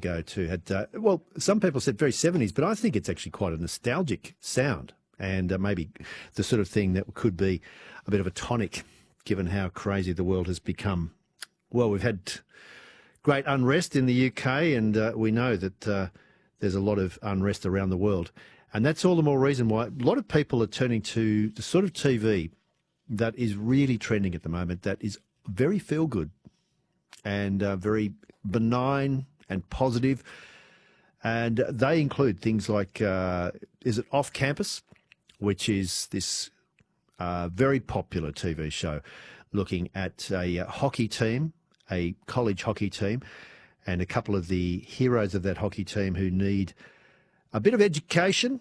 ago too. Had well, some people said very 70s, but I think it's actually quite a nostalgic sound, and maybe the sort of thing that could be a bit of a tonic, given how crazy the world has become. Well, we've had great unrest in the UK, and we know that there's a lot of unrest around the world. And that's all the more reason why a lot of people are turning to the sort of TV that is really trending at the moment, that is very feel-good and very benign and positive. And they include things like, is it Off Campus, which is this very popular TV show looking at a hockey team, a college hockey team, and a couple of the heroes of that hockey team who need a bit of education.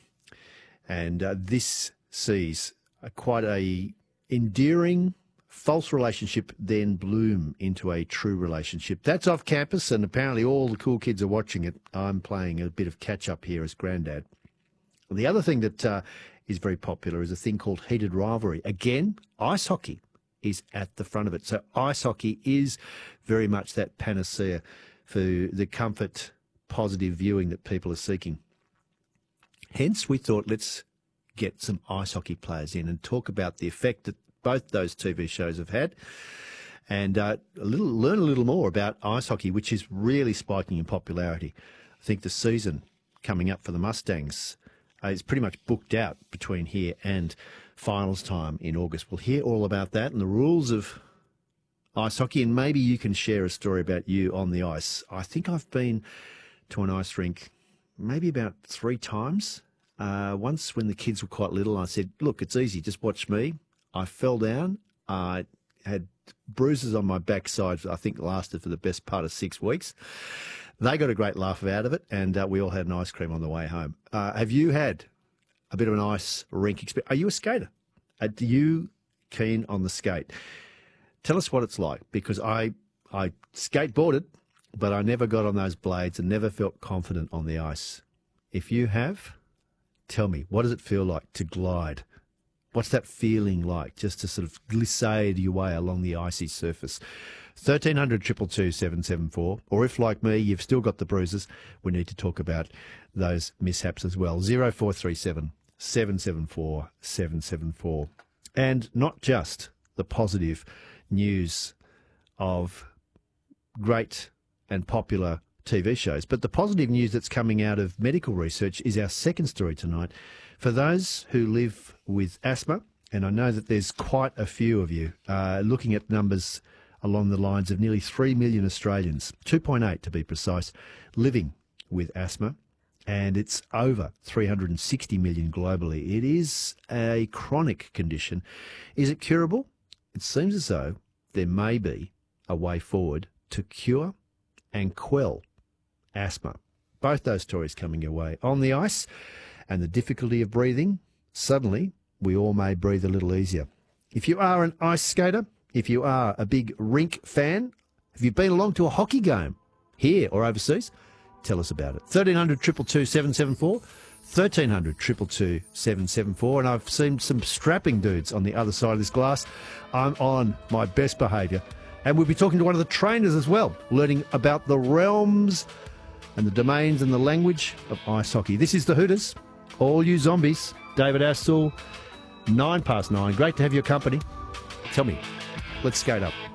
And this sees quite a endearing false relationship then bloom into a true relationship. That's Off Campus, and apparently all the cool kids are watching it. I'm playing a bit of catch-up here as granddad. The other thing that is very popular is a thing called Heated Rivalry. Again, ice hockey is at the front of it. So ice hockey is very much that panacea for the comfort, positive viewing that people are seeking. Hence, we thought let's get some ice hockey players in and talk about the effect that both those TV shows have had, and learn a little more about ice hockey, which is really spiking in popularity. I think the season coming up for the Mustangs is pretty much booked out between here and finals time in August. We'll hear all about that and the rules of ice hockey, and maybe you can share a story about you on the ice. I think I've been to an ice rink maybe about 3 times. Once when the kids were quite little, I said, look, it's easy, just watch me. I fell down. I had bruises on my backside, I think lasted for the best part of 6 weeks. They got a great laugh out of it, and we all had an ice cream on the way home. Have you had a bit of an ice rink experience? Are you a skater? Are you keen on the skate? Tell us what it's like, because I skateboarded, but I never got on those blades and never felt confident on the ice. If you have, tell me, what does it feel like to glide? What's that feeling like, just to sort of glissade your way along the icy surface? 1300 222 774, or if, like me, you've still got the bruises, we need to talk about those mishaps as well. 0437 774 774. And not just the positive news of great and popular TV shows, but the positive news that's coming out of medical research is our second story tonight. For those who live with asthma, and I know that there's quite a few of you, looking at numbers along the lines of nearly 3 million Australians, 2.8 to be precise, living with asthma, and it's over 360 million globally. It is a chronic condition. Is it curable? It seems as though there may be a way forward to cure and quell asthma. Both those stories coming your way. On the ice and the difficulty of breathing, suddenly we all may breathe a little easier. If you are an ice skater, if you are a big rink fan, have you been along to a hockey game here or overseas? Tell us about it. 1300 222 774, 1300 222 774. And I've seen some strapping dudes on the other side of this glass. I'm on my best behaviour. And we'll be talking to one of the trainers as well, learning about the realms and the domains and the language of ice hockey. This is the Hooters. All you zombies. David Astle, 9 past 9. Great to have your company. Tell me, let's skate up.